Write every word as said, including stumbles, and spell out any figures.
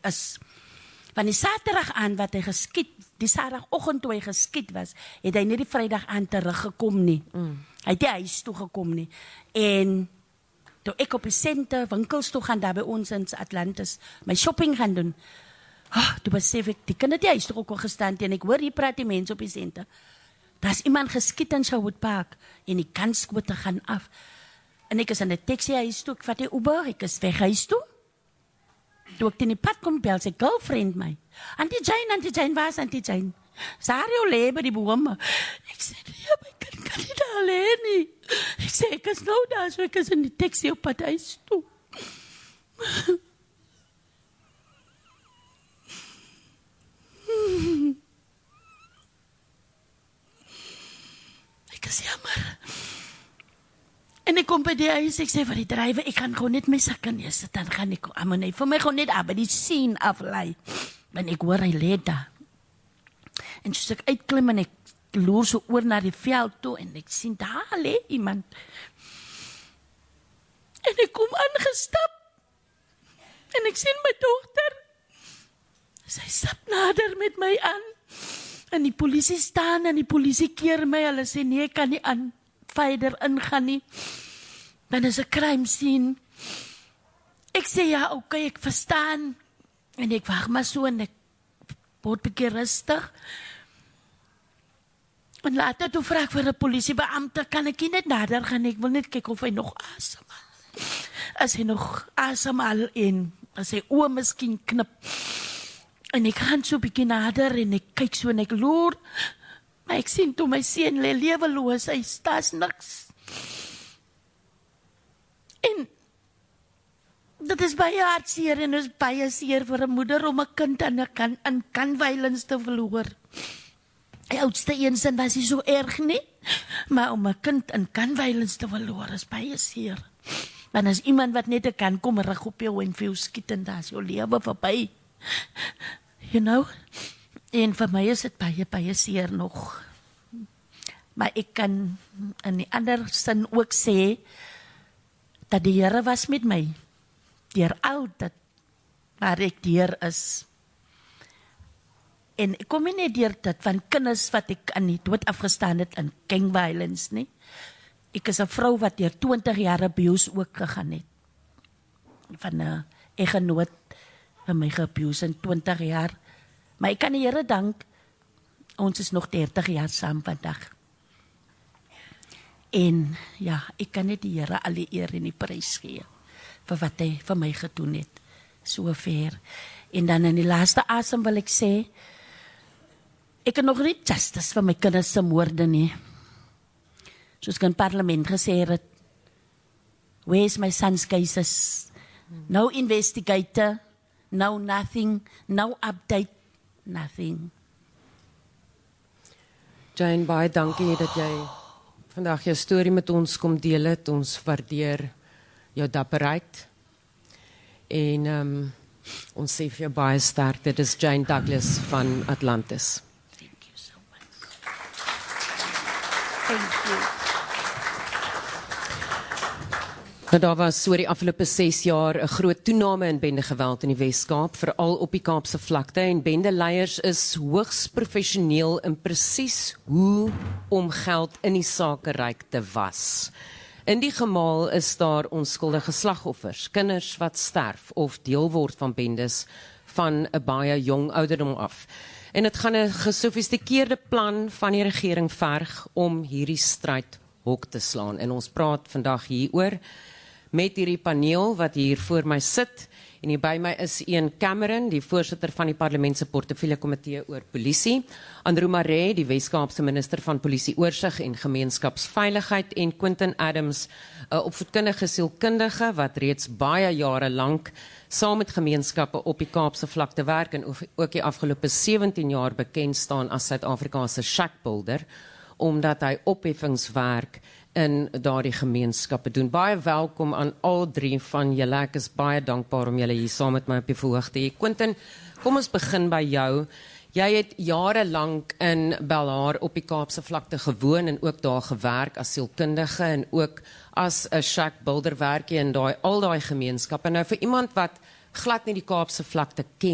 is. Van die Saterdag aan wat hy geskiet, die Saterdagoggend toe hy geskiet was, het hy nie die Vrydag aan teruggekom nie. Mm. Hy het nie huis toe gekom nie. En toe ek op die sente winkels toe gaan daar by ons in Atlantis, my shopping gaan doen, oh, toe besef ek, die kinders die huis toe ook al gestaan, en ek hoor hier praat die mense op die sente, daar is iemand geskiet in Sherwood Park, en die kansskote gaan af, en ek is in die taxi huis toe, ek vat die Uber, ek is weg huis toe, toe ek in die pad kom bel, sy girlfriend my, Auntie Jane, Auntie Jane, waar is Auntie Jane? Sario lewe die bome, ek sê, ja, my kind kan nie daar leen nie, ek sê, ek is nou daar, so ek is in die taxi op pad huis toe, ek is jammer. En ek kom by die huis, ek sê vir die drywer, ek gaan gewoon net my sakke neersit, dan gaan ek, amen, vir my gewoon net af, by die scene aflei, en ek hoor hy leed daar. En soos ek uitklim en ek loer so oor na die veld toe, en ek sien, daar lê iemand. En ek kom aangestap, en ek sien my dochter, sy stap nader met my aan, en die polisie staan, en die polisie keer my, hulle sê, nee, ek kan nie aan verder ingaan nie, dan is 'n crime scene. Ek sê, ja, oké, okay, ek verstaan, en ek wag maar so, en ek word bietjie rustig, en later toe vra ek vir 'n polisiebeampte, kan ek nie net nader gaan, ek wil net kyk of hy nog asemhaal, as hy nog asemhaal, en as hy oë miskien knip, en ek gaan so bietjie nader, en ek kyk so, en ek loer, maar ek sien toe my seun lê leweloos, hy staas niks. En dit is baie hartseer, en is baie seer vir 'n moeder om 'n kind aan 'n kan in kan violence te verloor. Die oudste een sin was nie so erg nie, maar om 'n kind in kan violence te verloor is baie seer. Want as iemand wat net 'n kan kom rig op jou en vir jou skiet, en daar is jou lewe verby. You know? En vir my is dit baie, baie seer nog. Maar ek kan in die ander sin ook sê, dat die Here was met my, deur al dit, waar ek deur is. En ek kom nie net deur dit, van kinders wat ek aan die dood afgestaan het, in gang violence, nie. Ek is 'n vrou wat deur twintig jaar abuse ook gegaan het. Van 'n eggenoot, van my ge-abuse in twintig jaar. Maar ek kan die Here dank, ons is nog dertig jaar saam vandag. En ja, ek kan net die Here al die eer en die prys gee, vir wat hy vir my gedoen het, so ver. En dan in die laaste asem wil ek sê, ek het nog nie justice vir my kinders se moorde nie. Soos ek in parlement gesê het, where's my son's cases? No investigator, no nothing, no update, nothing. Jane, baie dankie dat jy vandag jou storie met ons kom deel het. Ons waardeer jou dapperheid. En um, ons sê vir jou baie sterk. Dit is Jane Douglas van Atlantis. Thank you so much. Thank you. Nou, daar was oor die afgelope ses jaar 'n groot toename in bendegeweld in die Wes-Kaap, veral op die Kaapse vlakte, en bendeleiers is hoogs professioneel in presies hoe om geld in die sakeryk te was. In die gemaal is daar onskuldige slagoffers, kinders wat sterf of deel word van bendes van 'n baie jong ouderdom af. En dit gaan 'n gesofistikeerde plan van die regering verg om hierdie stryd hok te slaan. En ons praat vandag hieroor met hierdie paneel wat hier voor my sit, en hier by my is Ian Cameron, die voorsitter van die parlement se portefeulje komitee oor polisie, Andrew Maree, die Wes-Kaapse minister van polisie oorsig en gemeenskapsveiligheid, en Quentin Adams, 'n opvoedkundige sielkundige wat reeds baie jare lank saam met gemeenskappe op die Kaapse vlakte werk, en ook die afgelope sewentien jaar bekend staan as Suid-Afrika se shackbuilder, omdat hy opheffingswerk in daardie gemeenskappe doen. Baie welkom aan al drie van julle. Ek is baie dankbaar om julle hier saam met my op die verhoog te hê. Quentin, kom ons begin by jou. Jy het jare lank in Belhar op die Kaapse vlakte gewoon en ook daar gewerk as sielkundige en ook as 'n shackbuilder werk jy in daai al daai gemeenskappe. Nou vir iemand wat glad nie die Kaapse vlakte ken,